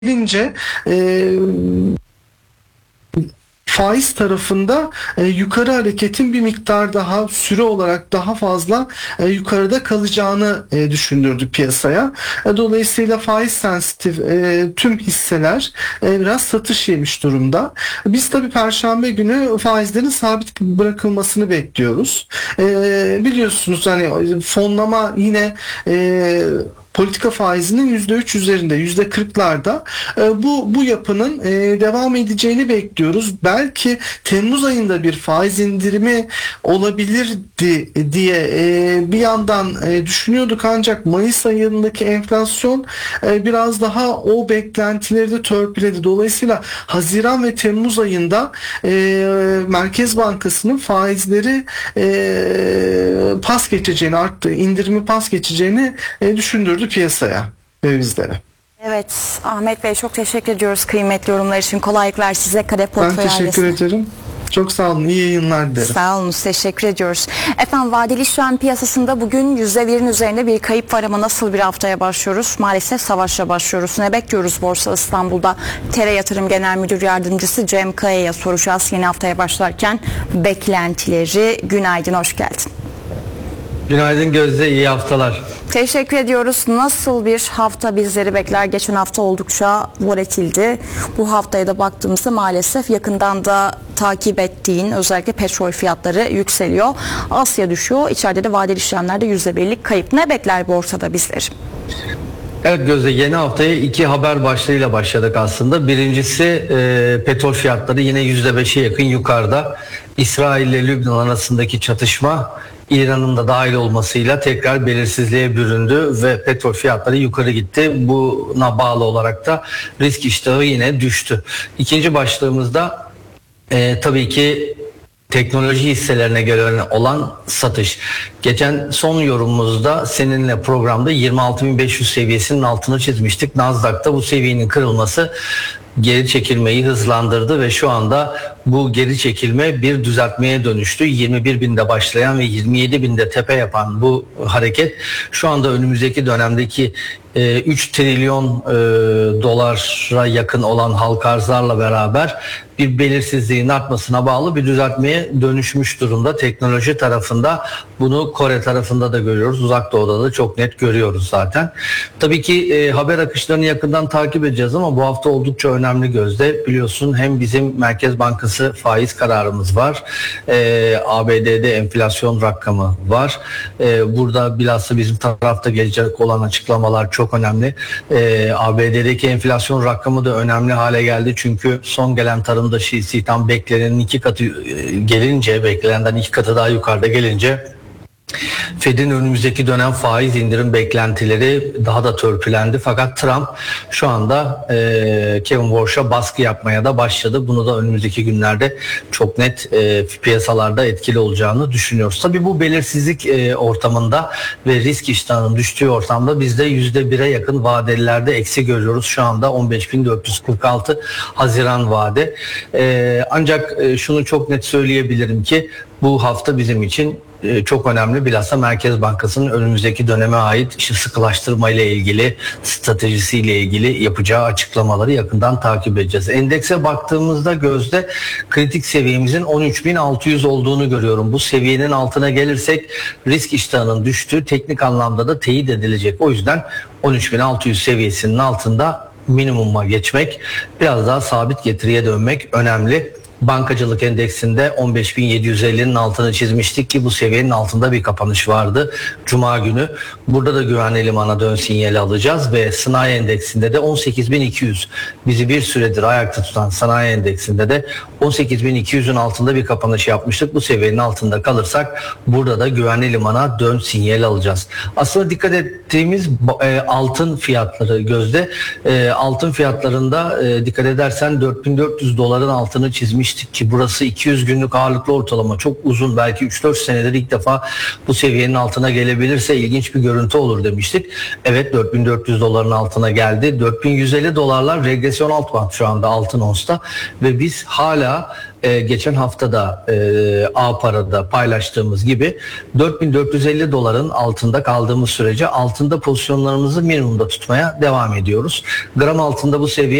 gelince faiz tarafında yukarı hareketin bir miktar daha süre olarak daha fazla yukarıda kalacağını düşündürdü piyasaya. Dolayısıyla faiz sensitif tüm hisseler biraz satış yemiş durumda. Biz tabii Perşembe günü faizlerin sabit bırakılmasını bekliyoruz. Biliyorsunuz hani fonlama yine politika faizinin %3 üzerinde, %40'larda bu yapının devam edeceğini bekliyoruz. Belki Temmuz ayında bir faiz indirimi olabilirdi diye bir yandan düşünüyorduk, ancak Mayıs ayındaki enflasyon biraz daha o beklentileri de törpüledi. Dolayısıyla Haziran ve Temmuz ayında Merkez Bankası'nın faizleri pas geçeceğini, arttı, indirimi pas geçeceğini düşündürdü piyasaya ve bizlere. Evet Ahmet Bey, çok teşekkür ediyoruz kıymetli yorumlar için. Kolaylıklar size, Kare Portföy Ben teşekkür ederim. Çok sağ olun. İyi yayınlar dilerim. Sağ olun. Teşekkür ediyoruz. Efendim, vadeli işlem piyasasında bugün %1'in üzerinde bir kayıp var ama nasıl bir haftaya başlıyoruz? Maalesef savaşla başlıyoruz. Ne bekliyoruz Borsa İstanbul'da? TR Yatırım Genel Müdür Yardımcısı Cem Kaya'ya soracağız. Yeni haftaya başlarken beklentileri. Günaydın, hoş geldin. Günaydın Gözde, iyi haftalar. Teşekkür ediyoruz. Nasıl bir hafta bizleri bekler? Geçen hafta oldukça volatildi. Bu haftaya da baktığımızda maalesef yakından da takip ettiğin özellikle petrol fiyatları yükseliyor. Asya düşüyor. İçeride de vadeli işlemlerde %1'lik kayıp. Ne bekler borsada bizleri? Evet Gözde, yeni haftaya iki haber başlığıyla başladık aslında. Birincisi petrol fiyatları yine %5'e yakın yukarıda. İsrail ile Lübnan arasındaki çatışma İran'ın da dahil olmasıyla tekrar belirsizliğe büründü ve petrol fiyatları yukarı gitti. Buna bağlı olarak da risk iştahı yine düştü. İkinci başlığımızda tabii ki teknoloji hisselerine göre olan satış. Geçen son yorumumuzda seninle programda 26.500 seviyesinin altını çizmiştik. Nasdaq'ta bu seviyenin kırılması geri çekilmeyi hızlandırdı ve şu anda bu geri çekilme bir düzeltmeye dönüştü. 21.000'de başlayan ve 27.000'de tepe yapan bu hareket şu anda önümüzdeki dönemdeki 3 trilyon dolara yakın olan halka arzlarla beraber bir belirsizliğin artmasına bağlı bir düzeltmeye dönüşmüş durumda. Teknoloji tarafında bunu Kore tarafında da görüyoruz. Uzak Doğu'da da çok net görüyoruz zaten. Tabii ki haber akışlarını yakından takip edeceğiz ama bu hafta oldukça önemli Gözde. Biliyorsun hem bizim Merkez Bankası faiz kararımız var. ABD'de enflasyon rakamı var. Burada bilhassa bizim tarafta gelecek olan açıklamalar çok önemli. ABD'deki enflasyon rakamı da önemli hale geldi. Çünkü son gelen tarımda istihdam beklenenin 2 katı gelince, beklenenden 2 katı daha yukarıda gelince Fed'in önümüzdeki dönem faiz indirim beklentileri daha da törpülendi. Fakat Trump şu anda Kevin Warsh'a baskı yapmaya da başladı. Bunu da önümüzdeki günlerde çok net piyasalarda etkili olacağını düşünüyoruz. Tabii bu belirsizlik ortamında ve risk iştahının düştüğü ortamda biz de %1'e yakın vadelilerde eksi görüyoruz. Şu anda 15.446 Haziran vade. Ancak şunu çok net söyleyebilirim ki bu hafta bizim için çok önemli. Bilhassa Merkez Bankası'nın önümüzdeki döneme ait işte sıkılaştırma ile ilgili, stratejisiyle ilgili yapacağı açıklamaları yakından takip edeceğiz. Endekse baktığımızda Gözde kritik seviyemizin 13.600 olduğunu görüyorum. Bu seviyenin altına gelirsek risk iştahının düştüğü teknik anlamda da teyit edilecek. O yüzden 13.600 seviyesinin altında minimuma geçmek, biraz daha sabit getiriye dönmek önemli. Bankacılık endeksinde 15.750'nin altını çizmiştik ki bu seviyenin altında bir kapanış vardı Cuma günü. Burada da güvenli limana dön sinyali alacağız ve sanayi endeksinde de 18.200, bizi bir süredir ayakta tutan sanayi endeksinde de 18.200'ün altında bir kapanış yapmıştık. Bu seviyenin altında kalırsak burada da güvenli limana dön sinyali alacağız. Aslında dikkat ettiğimiz altın fiyatları Gözde. Altın fiyatlarında dikkat edersen 4.400 doların altını çizmiş demiştik ki burası 200 günlük ağırlıklı ortalama, çok uzun, belki 3-4 senedir ilk defa bu seviyenin altına gelebilirse ilginç bir görüntü olur demiştik. Evet, 4400 doların altına geldi. 4150 dolarlar regresyon alt band şu anda altın onsta ve biz hala geçen hafta da A-Para'da paylaştığımız gibi 4450 doların altında kaldığımız sürece altında pozisyonlarımızı minimumda tutmaya devam ediyoruz. Gram altında bu seviye